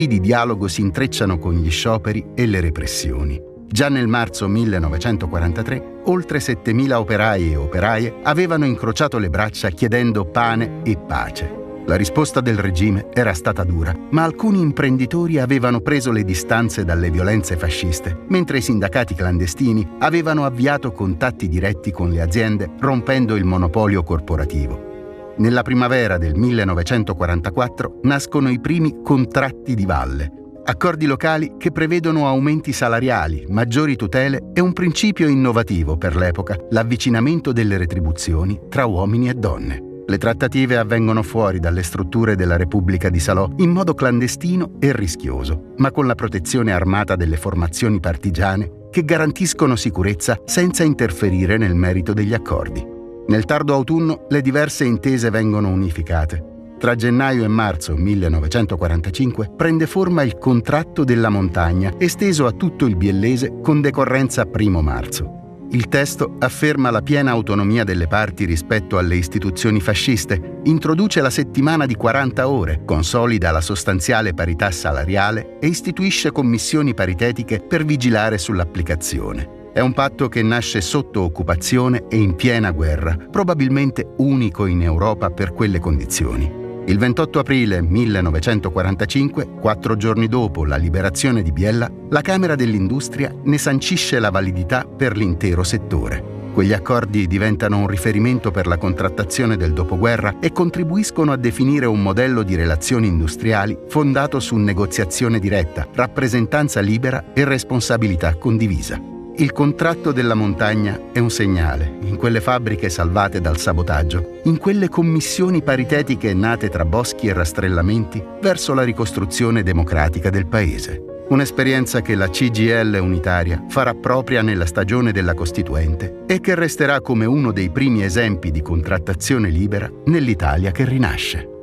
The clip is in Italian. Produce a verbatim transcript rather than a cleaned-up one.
di dialogo si intrecciano con gli scioperi e le repressioni. Già nel marzo millenovecentoquarantatré, oltre settemila operai e operaie avevano incrociato le braccia chiedendo pane e pace. La risposta del regime era stata dura, ma alcuni imprenditori avevano preso le distanze dalle violenze fasciste, mentre i sindacati clandestini avevano avviato contatti diretti con le aziende, rompendo il monopolio corporativo. Nella primavera del millenovecentoquarantaquattro nascono i primi contratti di valle, accordi locali che prevedono aumenti salariali, maggiori tutele e un principio innovativo per l'epoca, l'avvicinamento delle retribuzioni tra uomini e donne. Le trattative avvengono fuori dalle strutture della Repubblica di Salò in modo clandestino e rischioso, ma con la protezione armata delle formazioni partigiane che garantiscono sicurezza senza interferire nel merito degli accordi. Nel tardo autunno le diverse intese vengono unificate. Tra gennaio e marzo millenovecentoquarantacinque prende forma il Contratto della Montagna, esteso a tutto il biellese con decorrenza primo marzo. Il testo afferma la piena autonomia delle parti rispetto alle istituzioni fasciste, introduce la settimana di quaranta ore, consolida la sostanziale parità salariale e istituisce commissioni paritetiche per vigilare sull'applicazione. È un patto che nasce sotto occupazione e in piena guerra, probabilmente unico in Europa per quelle condizioni. Il ventotto aprile millenovecentoquarantacinque, quattro giorni dopo la liberazione di Biella, la Camera dell'Industria ne sancisce la validità per l'intero settore. Quegli accordi diventano un riferimento per la contrattazione del dopoguerra e contribuiscono a definire un modello di relazioni industriali fondato su negoziazione diretta, rappresentanza libera e responsabilità condivisa. Il Contratto della Montagna è un segnale, in quelle fabbriche salvate dal sabotaggio, in quelle commissioni paritetiche nate tra boschi e rastrellamenti, verso la ricostruzione democratica del paese. Un'esperienza che la C G I L unitaria farà propria nella stagione della Costituente e che resterà come uno dei primi esempi di contrattazione libera nell'Italia che rinasce.